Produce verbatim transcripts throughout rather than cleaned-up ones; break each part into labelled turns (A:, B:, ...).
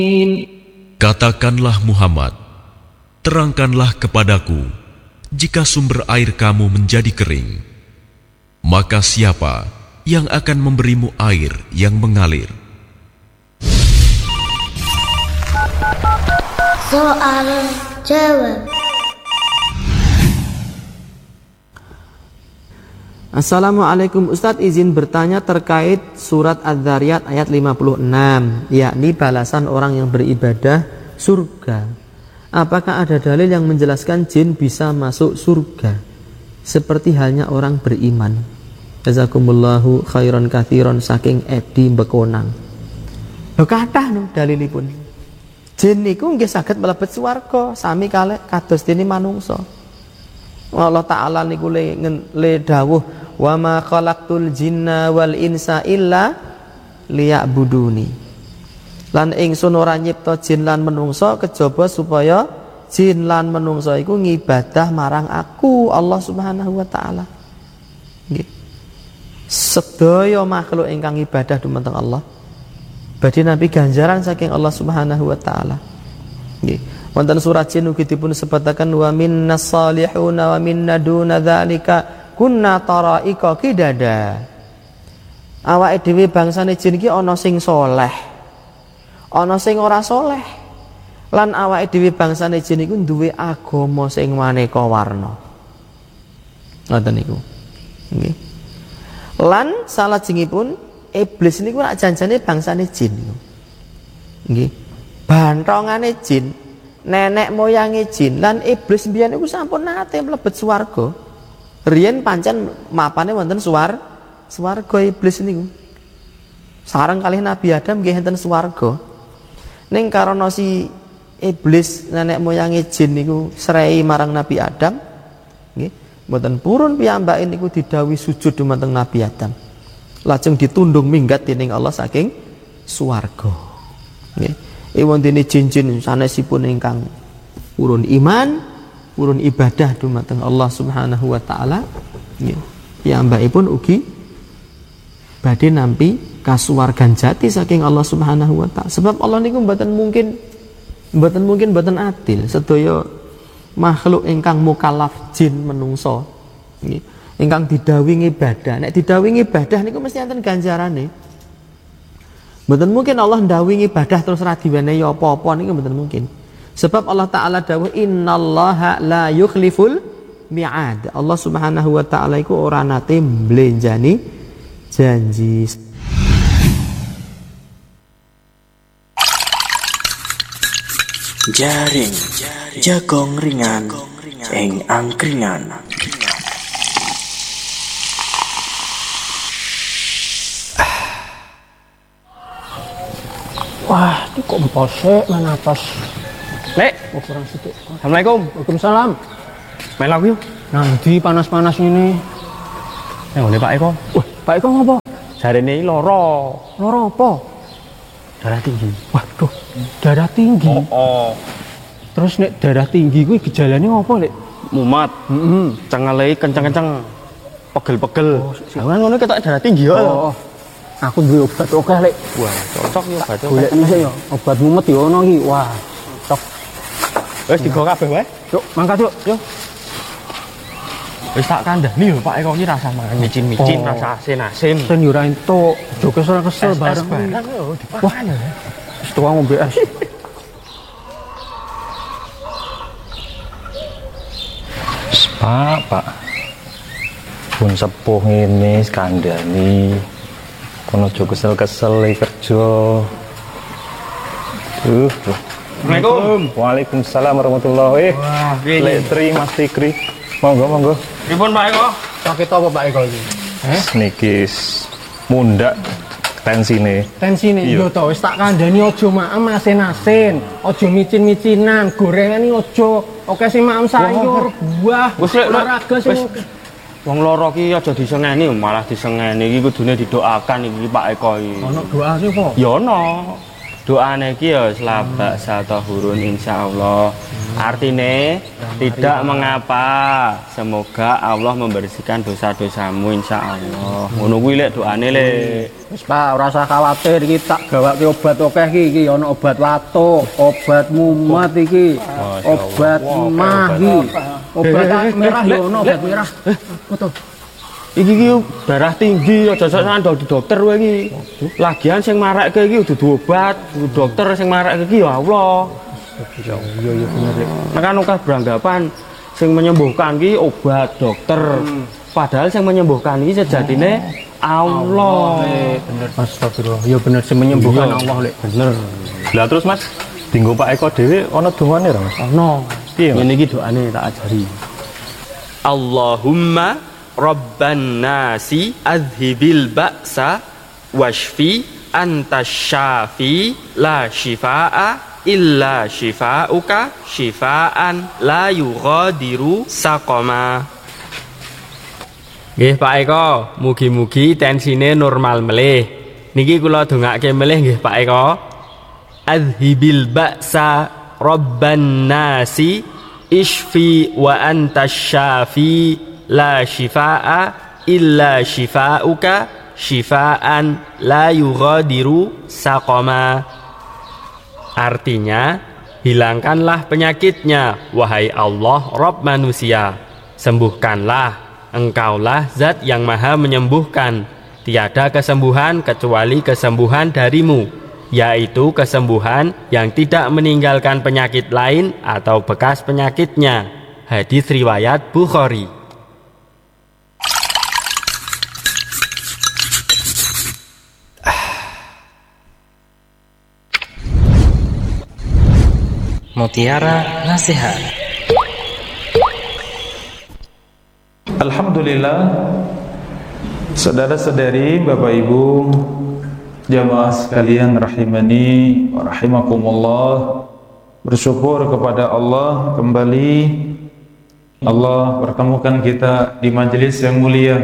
A: Katakanlah Muhammad, terangkanlah kepadaku, jika sumber air kamu menjadi kering, maka siapa yang akan memberimu air yang mengalir?
B: Soal jawab.
C: Assalamualaikum Ustadz, izin bertanya terkait surat Adz-Dzariyat ayat lima puluh enam, yakni balasan orang yang beribadah surga. Apakah ada dalil yang menjelaskan jin bisa masuk surga seperti halnya orang beriman? Jazakumullahu khairan katsiran saking Edi Bekonang. Lho kathah no dalilipun. Jin niku nggih saged mlebet swarga sami kalih kados dene manungsa. Allah Ta'ala niku le, le dawuh wa ma khalaqtul jinna wal insa illa liya'buduni. Lan ingsun ora nyipta jin lan menungsa kejaba supaya jin lan menungsa iku ngibadah marang aku Allah Subhanahu wa taala. Nggih. Sedaya makhluk ingkang ibadah dumateng Allah badhe nampi ganjaran saking Allah Subhanahu wa taala. Nggih. Wonten surat jin ugi dipun sebataken wa minnas salihuna wa minna duna dzalika kunna taraika qidada. Awake dhewe bangsane jin iki ana sing saleh, ana sing ora saleh. Lan awake dhewe bangsane jin iku duwe agama sing maneka warna. Ngoten niku. Nggih. Lan salajengipun iblis niku rak janjane bangsane jin niku. Nggih. Banthongane jin, nenek moyange jin lan iblis mbiyen niku sampun nate mlebet swarga. Riyen pancen mapane wonten suwar swarga iblis niku. Sareng kalih Nabi Adam nggih enten swarga. Ning karana si iblis nenek moyange jin niku srei marang Nabi Adam, nggih, mboten purun piyambake niku didhawuhi sujud dumateng Nabi Adam. Lajeng ditundung minggat dening Allah saking swarga. Nggih. Ewon dene jin-jin sanesipun ingkang purun iman, purun ibadah dumateng Allah Subhanahu wa taala, nggih. Piyambakipun ugi badhe nampi kasuwargan jati saking Allah Subhanahu wa taala. Sebab Allah niku mboten mungkin mboten mungkin mboten adil sedaya makhluk ingkang mukallaf jin menungso, nggih, ingkang didhawuhi ibadah. Nek didhawuhi ibadah niku mesti enten ganjarane. Mboten mungkin Allah ndhawuhi ibadah terus ra diwenehi apa-apa niku mboten mungkin. Sebab Allah Ta'ala dawuh innallaha la yukhliful mi'ad. Allah Subhanahu wa taala iku ora nate mblenjani janji.
D: Jaring jagong ringan ing angkringan.
E: Wah, ini kok empose mana atas. Lek, oh, kurang situ. Assalamualaikum. Waalaikumsalam. Main lagu yuk. Nanti panas-panas ini. Yang boleh Pak Eko. Wah, Pak Eko ngapa? Jari ini loro. Loro apa? Darah tinggi. Waduh, darah tinggi. Oh, oh. Terus nek darah tinggi gue gejalanya apa, Lek? Mumat. Heeh. Mm -hmm. Cengelai kenceng-kenceng. Pegel-pegel. Oh, jangan ngono ketok darah tinggi ya. Oh. Aku duwe obat oke Lek. Wah, cocok ya obat. Golek dhisik ya. Obat mumet ya ono iki. Wah, cocok. Wis digo kabeh wae. Yuk, mangkat yuk. Yo. Wis tak kandhani lho Pak Eko iki rasa mangan micin-micin, rasa asin-asin. Sen yo ra entuk. Jokes ora kesel bareng. Wah, wis tuwa ngombe es. Pak, Pak. Pun sepuh ngene skandani. Kono aja kesel-kesel kerja. Duh. Assalamualaikum. Waalaikumsalam warahmatullahi wabarakatuh. Lek Tri Mas Fikri. Monggo monggo. Pripun Pak Eko? Sakit apa Pak Eko iki? Heh? Niki mundak tensine. Tensine yo to wis tak kandhani aja maem asin-asin, aja micin-micinan, gorengan iki aja. Oke sing maem sayur, buah, olahraga sing wong loro ki aja disengeni, malah disengeni iki kudune didoakan iki Pak Eko iki. Ono doa sih apa? Ya ono. Doane iki ya selabak satahurun insyaallah. Artine tidak mengapa, semoga Allah membersihkan dosa-dosamu insyaallah. Ngono kuwi lek doane lek.
F: Wis Pak, ora usah khawatir iki tak gawake obat akeh iki, iki ana obat watuk, obat mumet iki, obat mah iki. Obat merah ya ana obat merah. Foto.
E: Iki iki darah tinggi aja sok nang di dokter kowe iki. Lagian sing marekke iki dudu obat, dudu dokter sing marekke iki ya Allah. Iya iya bener. Kan akeh beranggapan sing menyembuhkan iki obat dokter. Padahal sing menyembuhkan iki sejatine Allah.
F: Bener astagfirullah. Ya bener sing menyembuhkan Allah lek bener.
G: Lah terus Mas, dinggo Pak Eko dhewe ana dongane ra Mas?
E: Ono.
G: Piye?
E: Ngene iki doane tak ajari. Allahumma Rabban nasi adhibil ba'sa washfi antas syafi la shifaa illa shifauka shifaan la yughadiru saqama. Nggih Pak Eko, mugi-mugi tensine normal melih. Niki kula dongake melih nggih Pak Eko. Adhibil ba'sa Rabban nasi ishfi wa antas syafi la shifaa illa shifauka shifaan la yughadiru saqama. Artinya, hilangkanlah penyakitnya wahai Allah Rabb manusia, sembuhkanlah, engkaulah zat yang maha menyembuhkan, tiada kesembuhan kecuali kesembuhan darimu, yaitu kesembuhan yang tidak meninggalkan penyakit lain atau bekas penyakitnya. Hadis riwayat Bukhari.
H: Mutiara Nasihat.
I: Alhamdulillah, saudara-saudari, Bapak Ibu, jamaah sekalian rahimani wa rahimakumullah, bersyukur kepada Allah kembali Allah pertemukan kita di majelis yang mulia.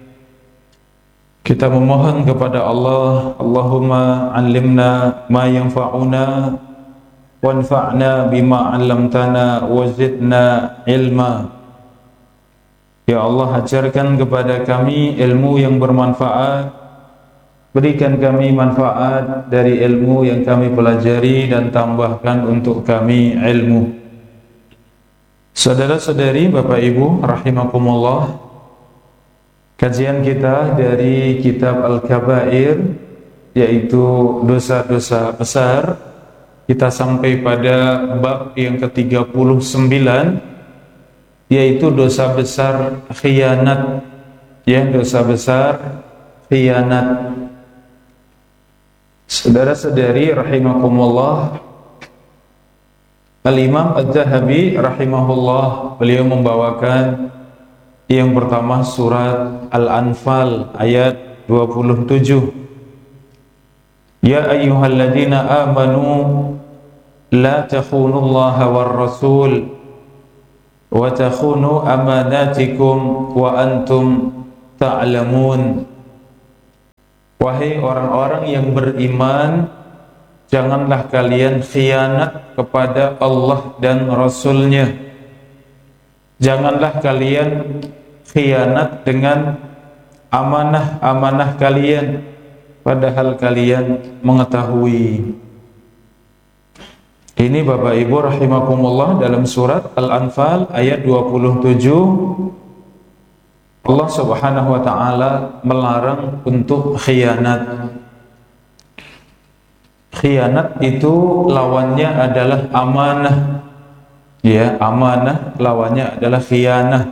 I: Kita memohon kepada Allah, Allahumma 'allimna ma yanfa'una wanfa'na bima 'allamtana wazidna ilma. Ya Allah, ajarkan kepada kami ilmu yang bermanfaat, berikan kami manfaat dari ilmu yang kami pelajari dan tambahkan untuk kami ilmu. Saudara-saudari, Bapak Ibu rahimakumullah, kajian kita dari kitab Al-Kabair, yaitu dosa-dosa besar, kita sampai pada bab yang ke tiga puluh sembilan, yaitu dosa besar khianat. Ya, dosa besar khianat. Saudara-saudari rahimakumullah, Al-Imam Az-Zahabi rahimahullah, beliau membawakan yang pertama surat Al-Anfal ayat dua puluh tujuh. Ya ayyuhalladzina amanu la takhunullaha war rasul wa takhunu amanatikum wa antum ta'lamun. Wahai orang-orang yang beriman, janganlah kalian khianat kepada Allah dan Rasulnya. Janganlah kalian khianat dengan amanah-amanah kalian, padahal kalian mengetahui. Ini Bapak Ibu rahimakumullah dalam surat Al-Anfal ayat dua puluh tujuh, Allah Subhanahu wa taala melarang untuk khianat. Khianat itu lawannya adalah amanah. Ya, amanah lawannya adalah khianah.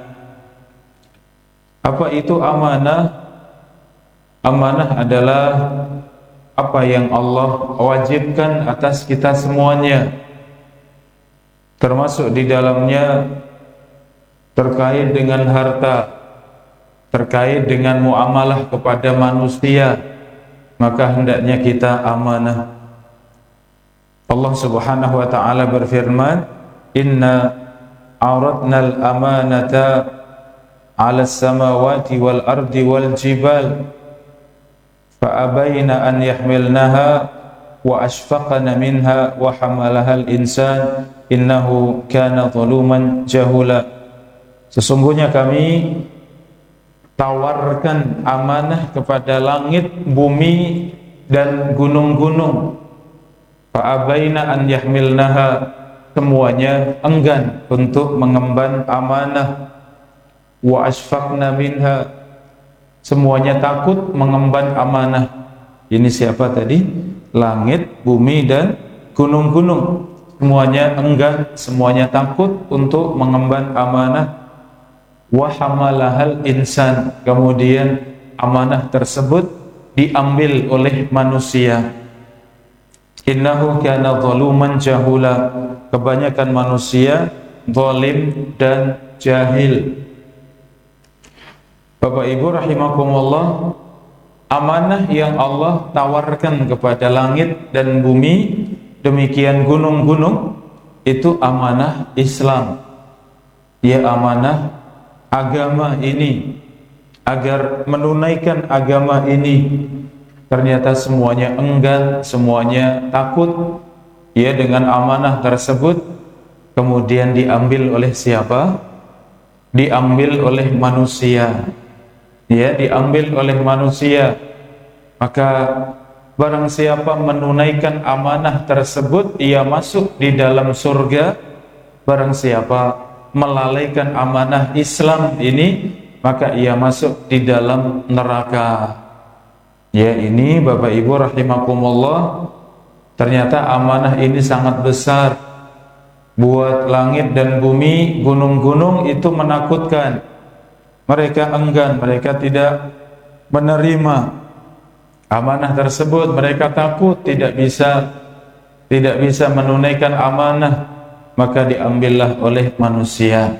I: Apa itu amanah? Amanah adalah apa yang Allah wajibkan atas kita semuanya, termasuk di dalamnya terkait dengan harta, terkait dengan muamalah kepada manusia, maka hendaknya kita amanah. Allah Subhanahu wa taala berfirman, "Inna aradnal amanata 'alas samawati wal ardi wal jibal fa'abaina an yahmilnaha wa ashfaqna minha wa hamalaha al-insan innahu kana zaluman jahula. Sesungguhnya kami tawarkan amanah kepada langit, bumi dan gunung-gunung. Fa abaina an yahmilnaha, semuanya enggan untuk mengemban amanah. Wa ashfaqna minha, semuanya takut mengemban amanah. Ini siapa tadi? Langit, bumi dan gunung-gunung. Semuanya enggan, semuanya takut untuk mengemban amanah. Wa hamalahal insan, kemudian amanah tersebut diambil oleh manusia. Innahu kana zaluman jahula, kebanyakan manusia zalim dan jahil. Bapak Ibu rahimakumullah, amanah yang Allah tawarkan kepada langit dan bumi, demikian gunung-gunung, itu amanah Islam. Ya, amanah agama ini, agar menunaikan agama ini. Ternyata semuanya enggan, semuanya takut ya dengan amanah tersebut. Kemudian diambil oleh siapa? Diambil oleh manusia. Ya, diambil oleh manusia. Maka barang siapa menunaikan amanah tersebut, ia masuk di dalam surga. Barang siapa melalaikan amanah Islam ini, maka ia masuk di dalam neraka. Ya, ini Bapak Ibu rahimakumullah, ternyata amanah ini sangat besar. Buat langit dan bumi, gunung-gunung itu menakutkan. Mereka enggan, mereka tidak menerima amanah tersebut. Mereka takut tidak bisa tidak bisa menunaikan amanah, maka diambillah oleh manusia.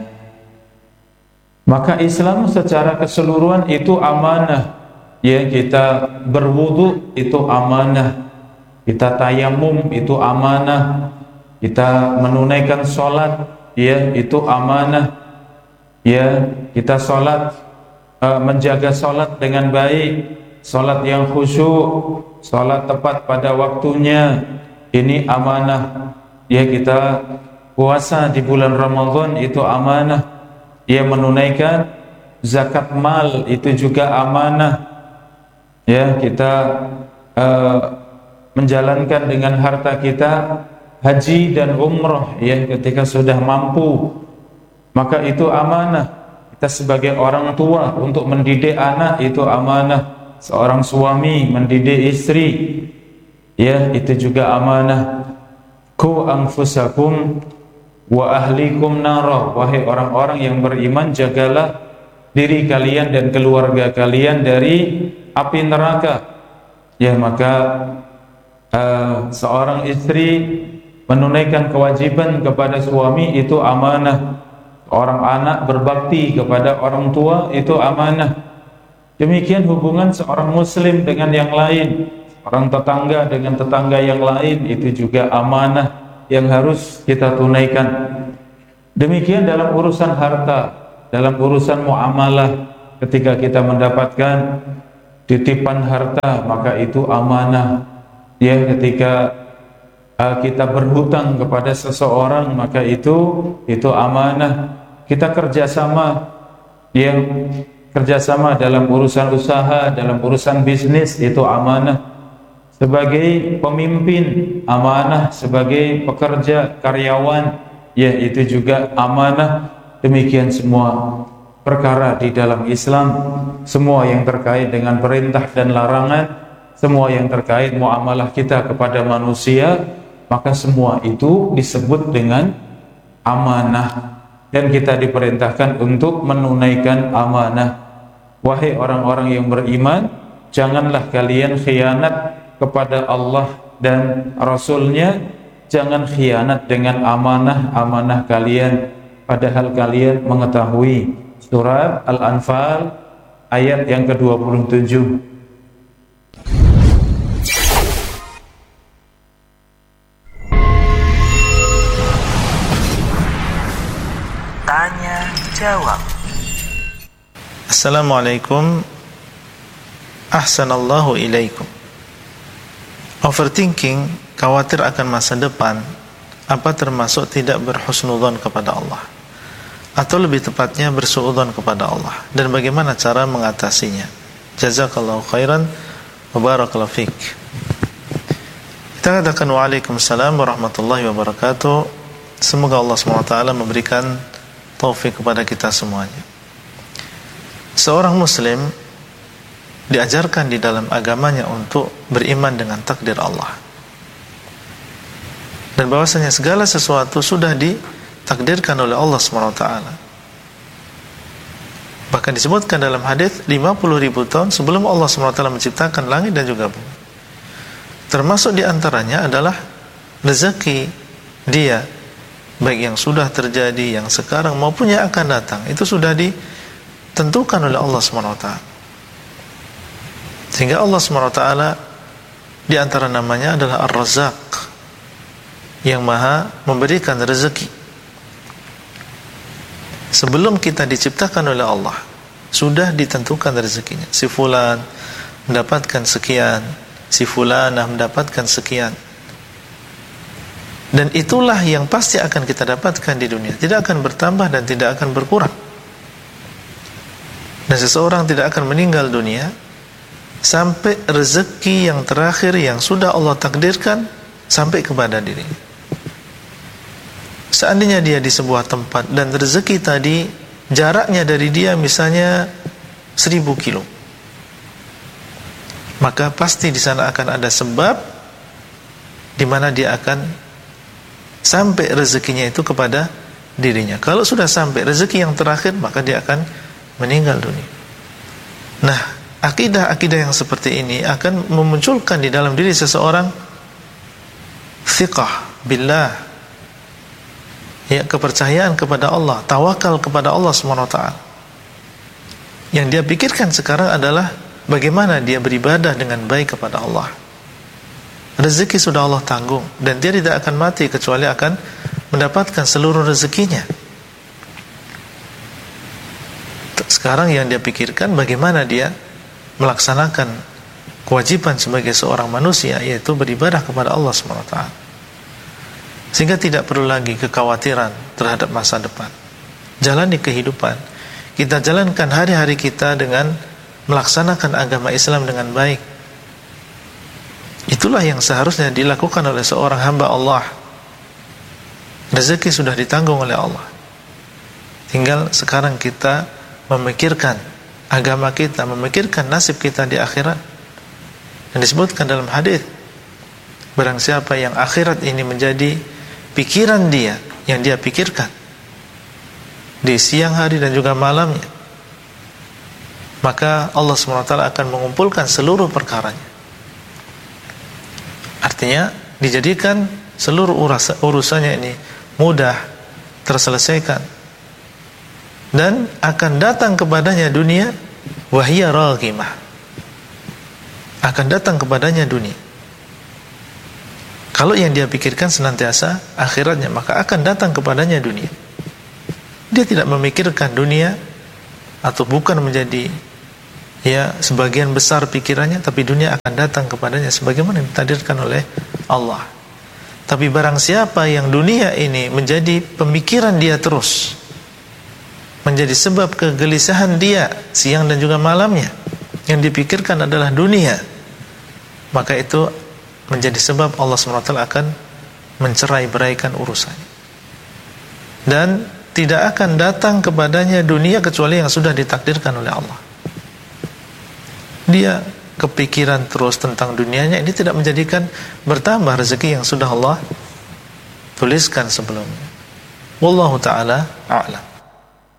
I: Maka Islam secara keseluruhan itu amanah. Ya, kita berwudu itu amanah, kita tayamum itu amanah, kita menunaikan sholat ya itu amanah. Ya, kita sholat, uh, menjaga sholat dengan baik, sholat yang khusyuk, sholat tepat pada waktunya, ini amanah. Ya, kita puasa di bulan Ramadan itu amanah. Ya, menunaikan zakat mal itu juga amanah. Ya, kita uh, menjalankan dengan harta kita haji dan umrah ya ketika sudah mampu, maka itu amanah. Kita sebagai orang tua untuk mendidik anak itu amanah. Seorang suami mendidik istri ya itu juga amanah. Qu anfusakum wa ahlikum nara, wahai orang-orang yang beriman, jagalah diri kalian dan keluarga kalian dari api neraka. Ya, maka uh, seorang istri menunaikan kewajiban kepada suami itu amanah. Orang anak berbakti kepada orang tua itu amanah. Demikian hubungan seorang muslim dengan yang lain, orang tetangga dengan tetangga yang lain, itu juga amanah yang harus kita tunaikan. Demikian dalam urusan harta, dalam urusan muamalah, ketika kita mendapatkan titipan harta, maka itu amanah. Ya, ketika uh, kita berhutang kepada seseorang, maka itu itu amanah. Kita kerjasama, yang kerjasama dalam urusan usaha, dalam urusan bisnis, itu amanah. Sebagai pemimpin, amanah. Sebagai pekerja, karyawan, ya itu juga amanah. Demikian semua perkara di dalam Islam, semua yang terkait dengan perintah dan larangan, semua yang terkait muamalah kita kepada manusia, maka semua itu disebut dengan amanah. Dan kita diperintahkan untuk menunaikan amanah. Wahai orang-orang yang beriman, janganlah kalian khianat kepada Allah dan Rasul-Nya. Jangan khianat dengan amanah-amanah kalian, padahal kalian mengetahui. Surat Al-Anfal ayat yang ke dua puluh tujuh.
H: Tanya jawab.
J: Assalamualaikum. Ahsanallahu ilaikum. Overthinking, khawatir akan masa depan, apa termasuk tidak berhusnudzon kepada Allah? Atau lebih tepatnya bersuudzon kepada Allah? Dan bagaimana cara mengatasinya? Jazakallahu khairan wa barakallahu fiik. Kita katakan waalaikumsalam warahmatullahi wabarakatuh. Semoga Allah subhanahu wa taala memberikan taufik kepada kita semuanya. Seorang muslim diajarkan di dalam agamanya untuk beriman dengan takdir Allah, dan bahwasanya segala sesuatu sudah ditakdirkan oleh Allah subhanahu wa taala. Bahkan disebutkan dalam hadis lima puluh ribu tahun sebelum Allah subhanahu wa taala menciptakan langit dan juga bumi. Termasuk diantaranya adalah rezeki dia, baik yang sudah terjadi, yang sekarang maupun yang akan datang, itu sudah ditentukan oleh Allah subhanahu wa taala. Sehingga Allah subhanahu wa taala di antara namanya adalah Ar-Razzaq, yang maha memberikan rezeki. Sebelum kita diciptakan oleh Allah, sudah ditentukan rezekinya. Si fulan mendapatkan sekian, si fulanah mendapatkan sekian. Dan itulah yang pasti akan kita dapatkan di dunia, tidak akan bertambah dan tidak akan berkurang. Dan seseorang tidak akan meninggal dunia sampai rezeki yang terakhir yang sudah Allah takdirkan sampai kepada dirinya. Seandainya dia di sebuah tempat dan rezeki tadi jaraknya dari dia misalnya seribu kilo, maka pasti di sana akan ada sebab di mana dia akan sampai rezekinya itu kepada dirinya. Kalau sudah sampai rezeki yang terakhir, maka dia akan meninggal dunia. Nah, akidah-akidah yang seperti ini akan memunculkan di dalam diri seseorang thiqah billah, ya, kepercayaan kepada Allah, tawakal kepada Allah subhanahu wa taala. Yang dia pikirkan sekarang adalah bagaimana dia beribadah dengan baik kepada Allah. Rezeki sudah Allah tanggung, dan dia tidak akan mati kecuali akan mendapatkan seluruh rezekinya. Sekarang yang dia pikirkan bagaimana dia melaksanakan kewajiban sebagai seorang manusia, yaitu beribadah kepada Allah subhanahu wa taala. Sehingga tidak perlu lagi kekhawatiran terhadap masa depan. Jalani kehidupan. Kita jalankan hari-hari kita dengan melaksanakan agama Islam dengan baik. Itulah yang seharusnya dilakukan oleh seorang hamba Allah. Rezeki sudah ditanggung oleh Allah. Tinggal sekarang kita memikirkan agama kita, memikirkan nasib kita di akhirat. Dan disebutkan dalam hadis, barang siapa yang akhirat ini menjadi pikiran dia, yang dia pikirkan di siang hari dan juga malamnya, maka Allah subhanahu wa taala akan mengumpulkan seluruh perkaranya. Artinya dijadikan seluruh urusannya ini mudah terselesaikan, dan akan datang kepadanya dunia wahiyya raghimah, akan datang kepadanya dunia. Kalau yang dia pikirkan senantiasa akhiratnya, maka akan datang kepadanya dunia. Dia tidak memikirkan dunia, atau bukan menjadi ya sebagian besar pikirannya, tapi dunia akan datang kepadanya sebagaimana yang ditakdirkan oleh Allah. Tapi barang siapa yang dunia ini menjadi pemikiran dia terus, menjadi sebab kegelisahan dia siang dan juga malamnya, yang dipikirkan adalah dunia, maka itu menjadi sebab Allah subhanahu wa taala akan mencerai-beraikan urusannya, dan tidak akan datang kepadanya dunia kecuali yang sudah ditakdirkan oleh Allah. Dia kepikiran terus tentang dunianya, ini tidak menjadikan bertambah rezeki yang sudah Allah tuliskan sebelumnya. Wallahu ta'ala a'lam.